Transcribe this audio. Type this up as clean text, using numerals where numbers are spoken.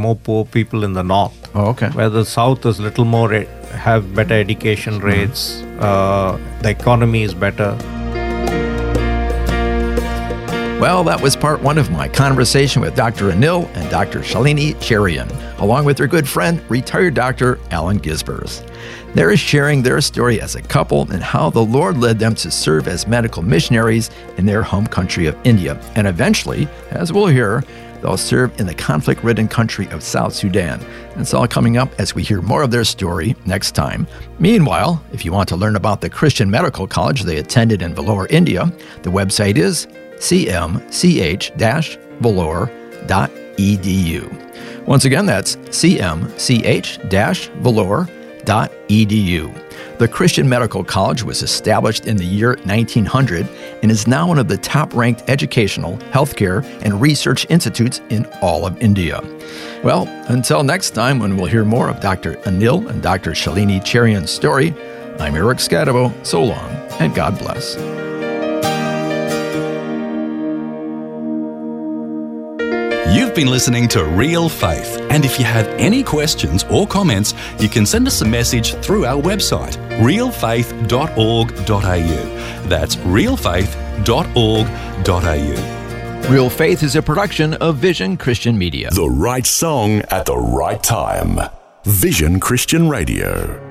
more poor people in the north. Oh, okay. Where the south is little more, have better education rates, the economy is better. Well, that was part one of my conversation with Dr. Anil and Dr. Shalini Cherian, along with their good friend, retired Dr. Alan Gisbers. They're sharing their story as a couple and how the Lord led them to serve as medical missionaries in their home country of India. And eventually, as we'll hear, they'll serve in the conflict-ridden country of South Sudan. That's all coming up as we hear more of their story next time. Meanwhile, if you want to learn about the Christian Medical College they attended in Vellore, India, the website is cmch-vellore.edu. Once again, that's cmch-vellore.edu. The Christian Medical College was established in the year 1900 and is now one of the top-ranked educational, healthcare, and research institutes in all of India. Well, until next time when we'll hear more of Dr. Anil and Dr. Shalini Cherian's story, I'm Eric Scadabo. So long, and God bless. You've been listening to Real Faith, and if you have any questions or comments, you can send us a message through our website, realfaith.org.au. That's realfaith.org.au. Real Faith is a production of Vision Christian Media. The right song at the right time. Vision Christian Radio.